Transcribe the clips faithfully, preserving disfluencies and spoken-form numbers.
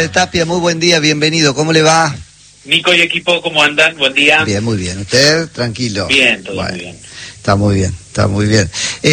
Tapia, muy buen día, bienvenido, ¿cómo le va? Nico y equipo, ¿cómo andan? Buen día. Bien, muy bien. ¿Usted? Tranquilo. Bien, todo bueno, muy bien. Está muy bien, está muy bien.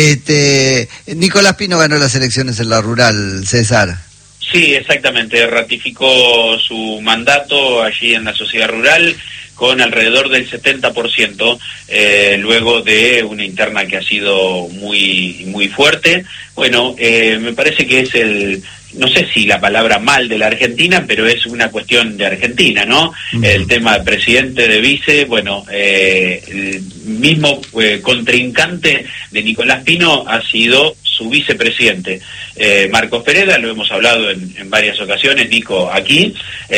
Este, Nicolás Pino ganó las elecciones en la rural, César. Sí, exactamente, ratificó su mandato allí en la sociedad rural con alrededor del setenta por ciento, eh, luego de una interna que ha sido muy, muy fuerte. Bueno, eh, me parece que es el... no sé si la palabra mal de la Argentina, pero es una cuestión de Argentina, ¿no? Uh-huh. El tema de presidente, de vice, bueno, eh, el mismo eh, contrincante de Nicolás Pino ha sido su vicepresidente, eh, Marcos Pereda, lo hemos hablado en, en varias ocasiones, Nico, aquí,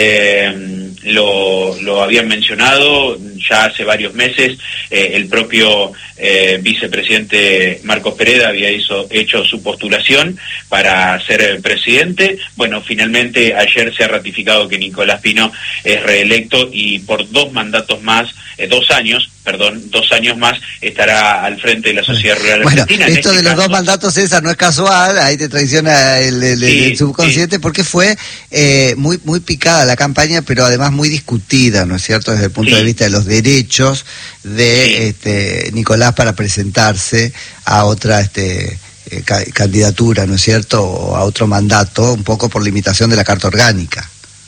eh, lo, lo habían mencionado ya hace varios meses, eh, el propio eh, vicepresidente Marcos Pereda había hizo, hecho su postulación para ser presidente. Bueno, finalmente ayer se ha ratificado que Nicolás Pino es reelecto y por dos mandatos más, eh, dos años, perdón, dos años más estará al frente de la sociedad rural bueno, argentina. Esto en este de los caso, dos mandatos, César, no es casual, ahí te traiciona el, el, sí, el subconsciente, sí. Porque fue eh, muy muy picada la campaña, pero además muy discutida, ¿no es cierto?, desde el punto sí. de vista de los derechos de sí. este, Nicolás para presentarse a otra este eh, ca- candidatura, ¿no es cierto?, o a otro mandato, un poco por limitación de la Carta Orgánica.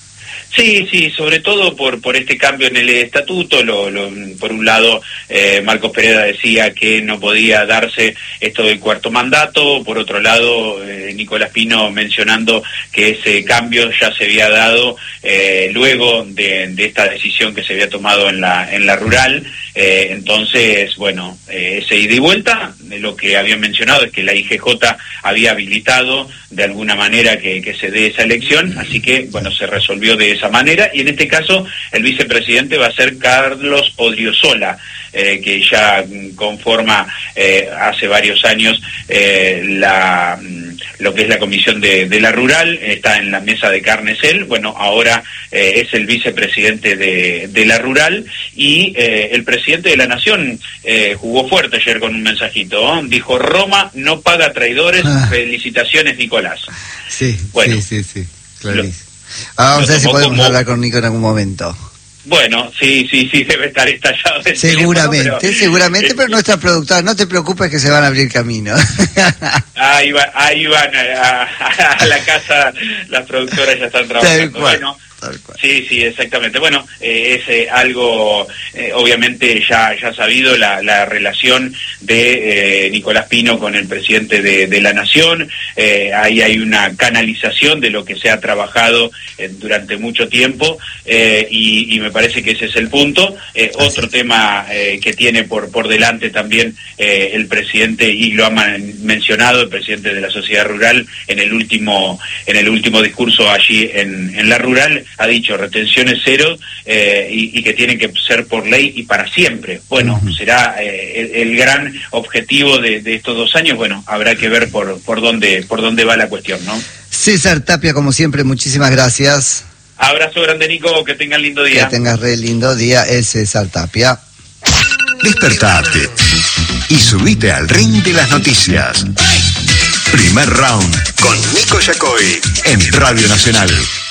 Sí, sí, sobre todo por por este cambio en el estatuto. Lo, lo, por un lado, eh, Marcos Pereda decía que no podía darse esto del cuarto mandato. Por otro lado, eh, Nicolás Pino mencionando que ese cambio ya se había dado eh, luego de, de esta decisión que se había tomado en la en la rural. Eh, entonces, bueno, eh, ese ida y vuelta, de lo que habían mencionado es que la I G J había habilitado de alguna manera que, que se dé esa elección, así que, bueno, se resolvió de esa manera, y en este caso el vicepresidente va a ser Carlos Odriozola, eh, que ya conforma eh, hace varios años eh, la lo que es la comisión de, de la rural, está en la mesa de Carnesel. Bueno, ahora eh, es el vicepresidente de, de la rural, y eh, el presidente de la Nación eh, jugó fuerte ayer con un mensajito, ¿eh? Dijo: Roma no paga traidores, ah. felicitaciones Nicolás. Sí, bueno, sí, sí, sí, clarísimo. Lo, Vamos a ver si podemos como... hablar con Nico en algún momento. Bueno, sí, sí, sí, debe estar estallado. Seguramente, teléfono, pero, seguramente, eh, pero nuestra productora, no te preocupes que se van a abrir camino. Ahí, va, ahí van a, a, a la casa, las productoras ya están trabajando. Bueno, sí, sí, exactamente. Bueno, eh, es eh, algo, eh, obviamente ya ya sabido, la, la relación de eh, Nicolás Pino con el presidente de, de la Nación. Eh, ahí hay una canalización de lo que se ha trabajado eh, durante mucho tiempo, eh, y, y me parece que ese es el punto. Eh, otro tema eh, que tiene por por delante también eh, el presidente, y lo ha man- mencionado el presidente de la sociedad rural en el último en el último discurso allí en, en la rural, ha dicho retenciones cero, eh, y, y que tienen que ser por ley y para siempre. Bueno, uh-huh. será eh, el, el gran objetivo de, de estos dos años. Bueno, habrá que ver por por dónde por dónde va la cuestión, ¿no? César Tapia, como siempre, muchísimas gracias. Abrazo grande, Nico, que tengan lindo día. Que tengas re lindo día, es César Tapia. Despertate y subite al ring de las noticias. Primer round con Nico Yacoy en Radio Nacional.